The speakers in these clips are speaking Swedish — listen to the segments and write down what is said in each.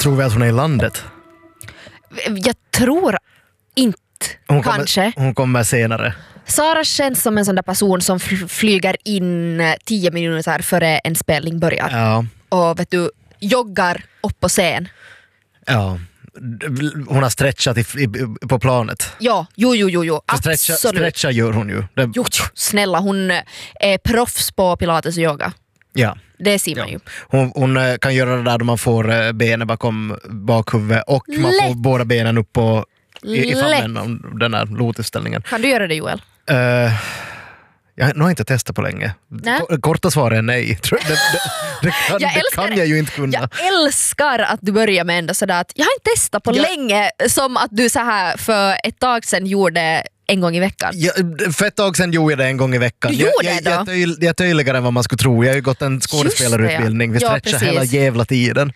Tror vi att hon är i landet? Jag tror inte, kanske. Hon kommer senare. Sara känns som en sån där person som flyger in 10 minuter före en spelning börjar. Ja. Och vet du, joggar upp på scen. Ja. Hon har stretchat på planet. Ja, jo. Absolut. Stretcha gör hon ju. Jo, snälla, hon är proffs på pilates och yoga. Ja. Det ser man ju. Hon kan göra det där då man får benen bakom bakhuvudet och man får båda benen upp på i famnen om den här lotusställningen. Kan du göra det, Joel? Jag har inte testat på länge. Korta svar är nej. Det kan jag ju inte kunna. Jag älskar att du börjar med ändå sådär att jag har inte testat på länge, som att du så här för ett tag sedan gjorde en gång i veckan. För ett tag sedan gjorde jag det en gång i veckan. Du gjorde det då? Jag är tydligare än vad man skulle tro. Jag har ju gått en skådespelarutbildning. Vi stretchar hela jävla tiden.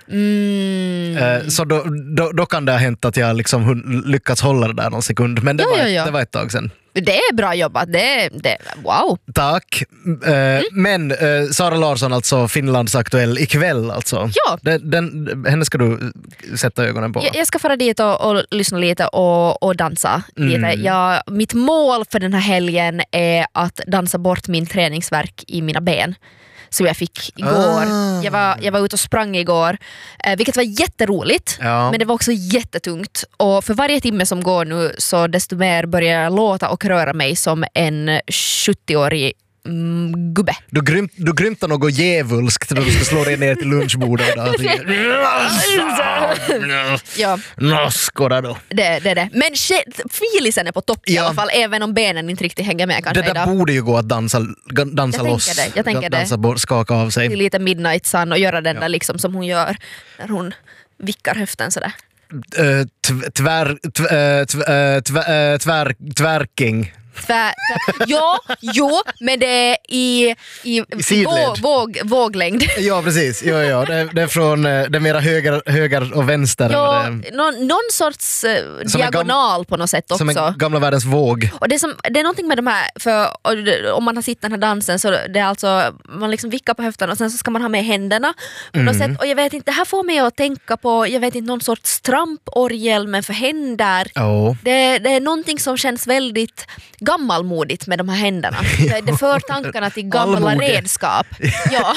Så då kan det ha hänt att jag liksom lyckats hålla det där någon sekund. Men det var ett tag sedan. Det är bra jobbat, wow. Tack. Men Sara Larsson, alltså Finlands aktuell ikväll alltså. Ja. Henne ska du sätta ögonen på. Jag ska fara dit och lyssna lite och dansa lite. Mitt mål för den här helgen är att dansa bort min träningsvärk i mina ben. Som jag fick igår. Jag var ute och sprang igår, vilket var jätteroligt, men det var också jättetungt. Och för varje timme som går nu så desto mer börjar jag låta och röra mig som en 70-årig gubbe. Du grymtar något djävulskt när du ska slå dig ner till lunchbordet. Ja. Skåda då. Det. Men filisen är på topp i alla fall, även om benen inte riktigt hänger med kanske. Det där borde ju gå att dansa loss. Jag tänker det. Skaka av sig. Till lite Midnight Sun och göra den där liksom som hon gör när hon vickar höften sådär. Tvärking. Men det är i våglängd. Ja, precis. Ja. Det är från det mera höger och vänster. Någon sorts diagonal på något sätt också. Som en gamla världens våg. Och det är någonting med de här, för om man har sett den här dansen så det är alltså, man liksom vickar på höften och sen så ska man ha med händerna på något sätt. Och jag vet inte, det här får mig att tänka på, jag vet inte, någon sorts tramporgel men för händer. Det är någonting som känns väldigt gammalmodigt med de här händerna. Det för tankarna till gamla redskap. Ja.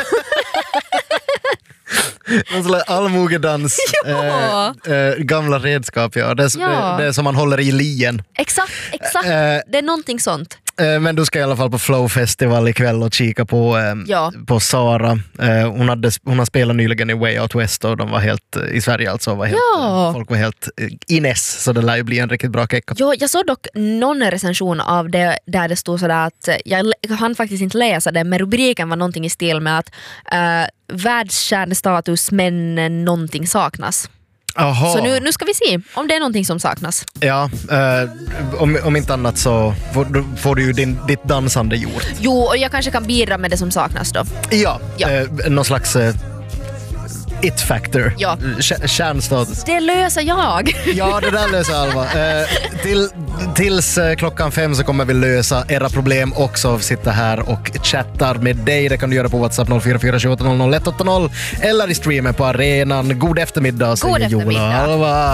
En sån där allmogedans. Gamla redskap, Det är som man håller i lien. Exakt. Det är någonting sånt. Men du ska i alla fall på Flow Festival ikväll och kika på Sara. Hon har spelat nyligen i Way Out West och de var helt i Sverige alltså. Folk var helt ines, så det lär ju bli en riktigt bra kecka. Jag såg dock någon recension av det där det stod sådär att jag hann faktiskt inte läsa det, men rubriken var någonting i stil med att världskärnestatus men någonting saknas. Aha. Så nu ska vi se om det är någonting som saknas. Ja, om inte annat så får du ju ditt dansande gjort. Jo, och jag kanske kan bidra med det som saknas då. Ja. Någon slags it-factor. Ja. Kärnstatus. Det löser jag. Ja, det där löser Alva. Tills 5:00 så kommer vi lösa era problem också. Sitta här och chattar med dig. Det kan du göra på WhatsApp 0447800180 eller i streamen på arenan. God eftermiddag, säger Joel och Alva.